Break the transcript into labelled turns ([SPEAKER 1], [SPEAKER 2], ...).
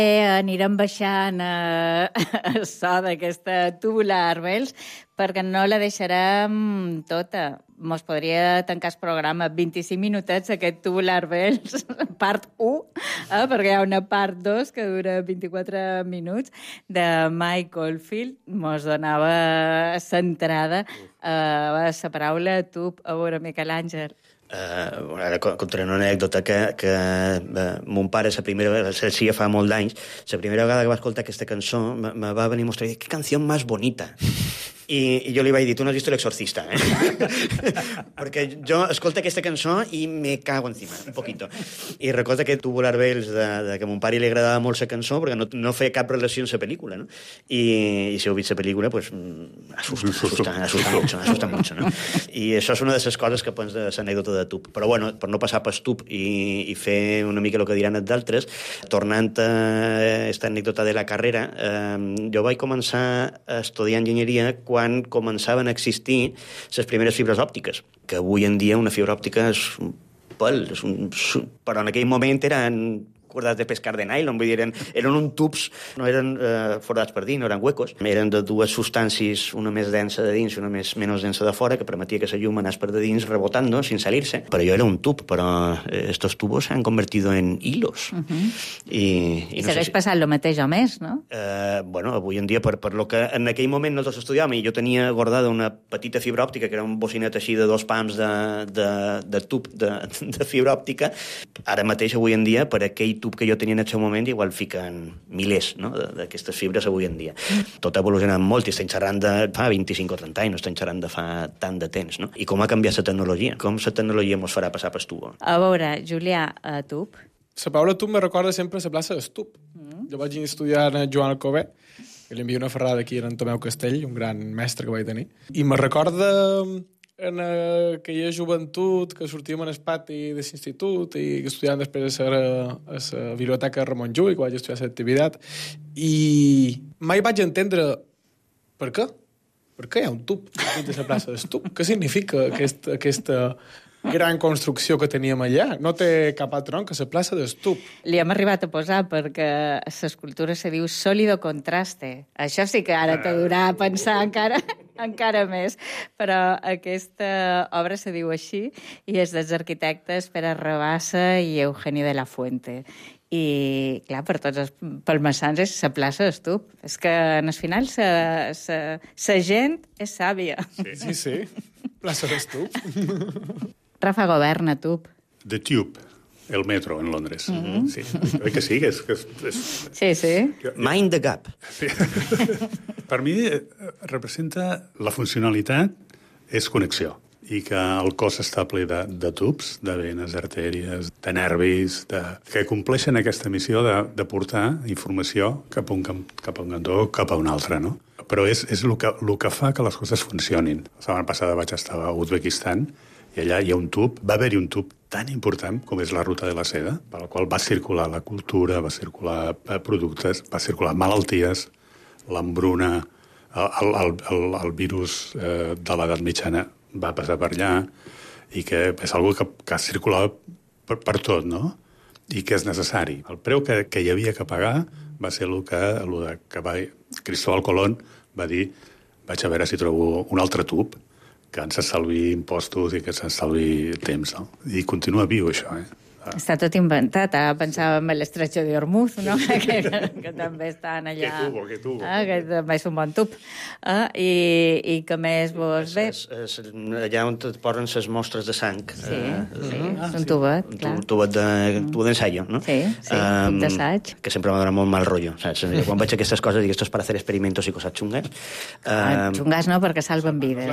[SPEAKER 1] Anirem baixant el so d'aquesta Tubular Bells perquè no la deixarem tota. Mos podria tancar el programa 25 minutets aquest Tubular Bells, part 1, perquè hi ha una part 2 que dura 24 minuts, de Mike Oldfield. Mos donava centrada la paraula tub. A veure, Miquel Àngel.
[SPEAKER 2] Ara contaré una anècdota que mon pare, la primera vegada, sí, fa molt d'anys, la primera vegada que va escoltar aquesta cançó me va venir a mostrar, que canció més bonita. I jo li vaig dir, tu no has vist l'Exorcista, perquè jo escolto aquesta cançó i me cago encima, un poquito. I recordo que Tubular Bells, de que a mon pare li agradava molt la cançó, perquè no feia cap relació amb la pel·lícula, no? I si heu vist la pel·lícula, pues, asusta mucho, no? I això és una de les coses que pens de l'anècdota de Tub. Però, bueno, per no passar per Tub i fer una mica el que diran els d'altres, tornant a aquesta anècdota de la carrera, jo vaig començar a estudiar enginyeria quan començaven a existir les primeres fibres òptiques, que avui en dia una fibra òptica és un pèl, però en aquell moment eren cordats de pescar de nylon, vull dir, eren uns tubs, no eren forats per dins, no eren huecos, eren de dues substàncies, una més densa de dins i una menys densa de fora, que permetia que la llum anés per de dins rebotando, sin salirse. Però jo era un tub, però estos tubos s'han convertido en hilos.
[SPEAKER 1] I no segueix passant el mateix o més, no?
[SPEAKER 2] Bueno, avui en dia, per lo que en aquell moment nosaltres estudiàvem, i jo tenia guardada una petita fibra òptica, que era un bocinet així de 2 pams de tub de fibra òptica, ara mateix, avui en dia, per aquell tub que jo tenia en el seu moment, igual fiquen milers, no?, d'aquestes fibres avui en dia. Tot ha evolucionat molt i estem xerrant de fa 25 o 30 anys, no estem xerrant de fa tant de temps, no? I com ha canviat la tecnologia? Com la tecnologia ens farà passar per Tub?
[SPEAKER 1] A veure, Julià, Tub?
[SPEAKER 3] La paraula Tub me recorda sempre la plaça d'Estup. Jo vaig estudiar en Joan Alcover, que li envia una ferrada aquí en Tomeu Castell, un gran mestre que vaig tenir, i me recorda en aquella joventut que sortíem en el pati de l'institut i que estudiàvem després a la biblioteca Ramon Llull, que vaig estudiar l'activitat, i mai vaig entendre per què. Per què hi ha un tub dins de la plaça d'Estup? Què significa aquesta gran construcció que teníem allà? No té cap altre nom que la plaça d'Estup.
[SPEAKER 1] Li hem arribat a posar perquè l'escultura se diu sólido contraste. Això sí que ara t'haurà a pensar encara més, però aquesta obra se diu així i és dels arquitectes Pere Rabassa i Eugenio de la Fuente. I, clar, per tots els palmassans és la plaça d'Estup. És que, en el final, la gent és sàvia.
[SPEAKER 3] Sí. Plaça d'Estup.
[SPEAKER 1] Rafa Governa, Tub.
[SPEAKER 4] The Tube, el metro en Londres. Sí, oi que sí?
[SPEAKER 1] Sí.
[SPEAKER 2] Mind the gap.
[SPEAKER 4] Sí. Per mi representa la funcionalitat és connexió i que el cos està ple de tubs, de venes, artèries, de nervis, que compleixen aquesta missió de portar informació cap a un cantó o cap a un altre, no? Però és el que fa que les coses funcionin. La setmana passada vaig estar a Uzbekistan i allà hi ha un tub, va haver-hi un tub tan important com és la ruta de la seda, per la qual va circular la cultura, va circular productes, va circular malalties, l'hambruna, el virus de l'edat mitjana va passar per allà i que és una cosa que ha circulat per tot, no? I que és necessari. El preu que hi havia que pagar va ser el que Cristóbal Colón va dir, vaig a veure si trobo un altre tub que ens estalvi impostos i que ens estalvi temps, no? I continua viu, això,
[SPEAKER 1] Està tot inventat. Pensàvem en l'estretxo d'Hormuz, no? que també estan allà.
[SPEAKER 4] Que tubo.
[SPEAKER 1] Que també és un bon tub. I que més vos ve?
[SPEAKER 2] Allà on et posen les mostres de sang.
[SPEAKER 1] Sí, és un tubet, clar.
[SPEAKER 2] Un tubet d'ensayo, no?
[SPEAKER 1] Sí, tub d'assaig.
[SPEAKER 2] Que sempre m'ha donat molt mal rotllo, saps? Quan veig aquestes coses dic, esto es para hacer experimentos i cosas chungas.
[SPEAKER 1] Chungas no, perquè salven vides.